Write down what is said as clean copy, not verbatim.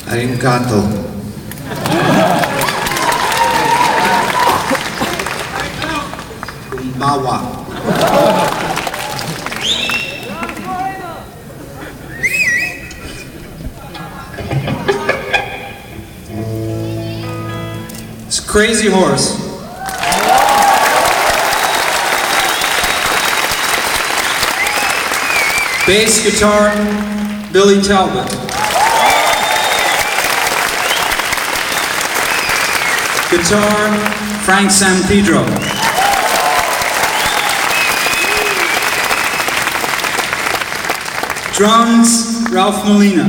Arigato. Kumbawa. It's Crazy Horse. Bass guitar, Billy Talbot. Guitar, Frank San Pedro. Drums, Ralph Molina.